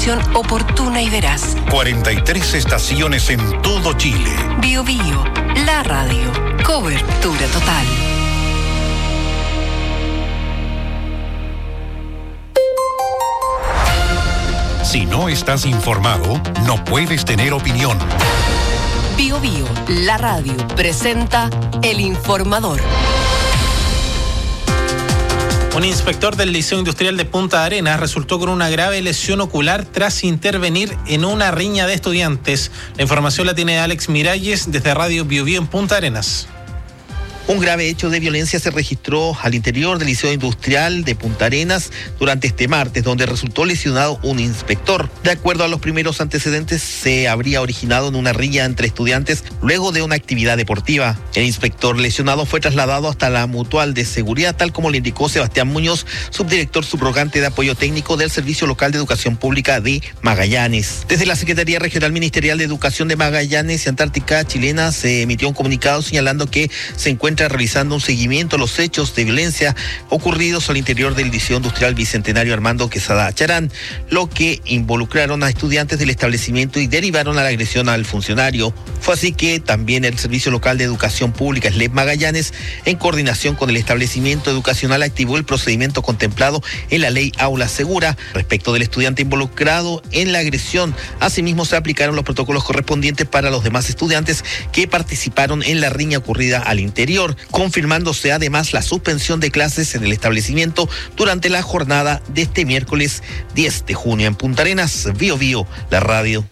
Oportuna y veraz. 43 estaciones en todo Chile. Bio Bio, la radio. Cobertura total. Si no estás informado, no puedes tener opinión. Bio Bio, la radio, presenta El Informador. Un inspector del Liceo Industrial de Punta Arenas resultó con una grave lesión ocular tras intervenir en una riña de estudiantes. La información la tiene Alex Miralles desde Radio Bio Bio en Punta Arenas. Un grave hecho de violencia se registró al interior del Liceo Industrial de Punta Arenas durante este martes, donde resultó lesionado un inspector. De acuerdo a los primeros antecedentes, se habría originado en una riña entre estudiantes luego de una actividad deportiva. El inspector lesionado fue trasladado hasta la Mutual de Seguridad, tal como le indicó Sebastián Muñoz, subdirector subrogante de apoyo técnico del Servicio Local de Educación Pública de Magallanes. Desde la Secretaría Regional Ministerial de Educación de Magallanes y Antártica Chilena se emitió un comunicado señalando que se encuentra realizando un seguimiento a los hechos de violencia ocurridos al interior del Liceo Industrial Bicentenario Armando Quesada Charán, lo que involucraron a estudiantes del establecimiento y derivaron a la agresión al funcionario. Fue así que también el Servicio Local de Educación Pública SLEP Magallanes, en coordinación con el establecimiento educacional, activó el procedimiento contemplado en la ley Aula Segura respecto del estudiante involucrado en la agresión. Asimismo, se aplicaron los protocolos correspondientes para los demás estudiantes que participaron en la riña ocurrida al interior, confirmándose además la suspensión de clases en el establecimiento durante la jornada de este miércoles 10 de junio. En Punta Arenas, Bio Bio, la radio.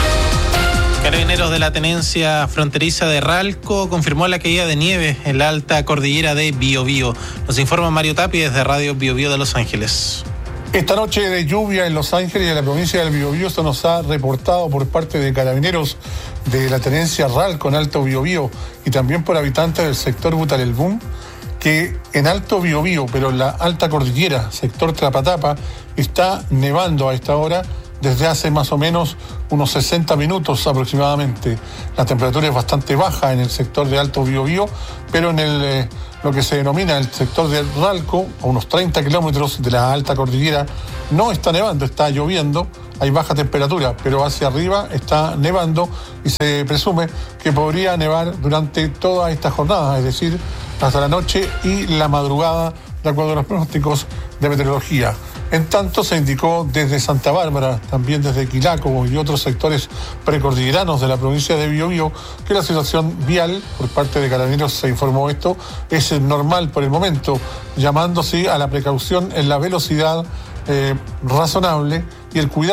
Carabineros de la Tenencia Fronteriza de Ralco confirmó la caída de nieve en la alta cordillera de Biobío. Nos informa Mario Tapia desde Radio Bio Bio de Los Ángeles. Esta noche de lluvia en Los Ángeles y en la provincia del Biobío, esto nos ha reportado por parte de Carabineros de la Tenencia Ralco en Alto Biobío y también por habitantes del sector Butarelbún, que en Alto Biobío, pero en la alta cordillera, sector Trapatapa, está nevando a esta hora desde hace más o menos unos 60 minutos aproximadamente. La temperatura es bastante baja en el sector de Alto Biobío, pero en lo que se denomina el sector de Ralco, a unos 30 kilómetros de la alta cordillera, no está nevando, está lloviendo, hay baja temperatura, pero hacia arriba está nevando y se presume que podría nevar durante toda esta jornada, es decir, hasta la noche y la madrugada, de acuerdo a los pronósticos de meteorología. En tanto, se indicó desde Santa Bárbara, también desde Quilaco y otros sectores precordilleranos de la provincia de Biobío, que la situación vial, por parte de Carabineros se informó esto, es normal por el momento, llamándose a la precaución en la velocidad razonable y el cuidado